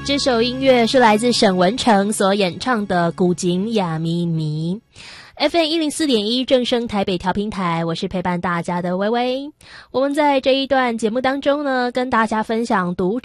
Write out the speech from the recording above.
这首音乐是来自沈文程所演唱的《古井雅咪咪》。FM 104.1正声台北调频台，我是陪伴大家的微微。我们在这一段节目当中呢，跟大家分享读